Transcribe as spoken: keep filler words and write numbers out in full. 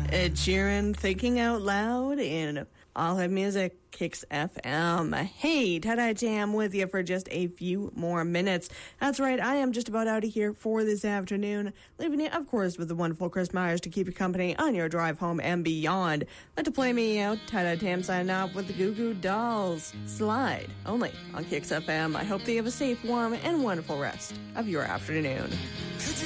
Ed Sheeran, Thinking Out Loud, and All Hit Music, Kicks F M. Hey, Tie-Dye Jam with you for just a few more minutes. That's right, I am just about out of here for this afternoon, leaving you, of course, with the wonderful Chris Myers to keep you company on your drive home and beyond. But to play me out, Tie-Dye Jam signing off with the Goo Goo Dolls. Slide, only on Kicks F M. I hope that you have a safe, warm, and wonderful rest of your afternoon.